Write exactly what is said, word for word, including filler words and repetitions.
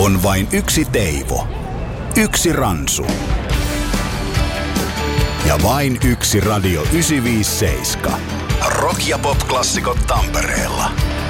On vain yksi Teivo. Yksi Ransu. Ja vain yksi Radio yhdeksänsataaviisikymmentäseitsemän. Rock- ja pop-klassikot Tampereella.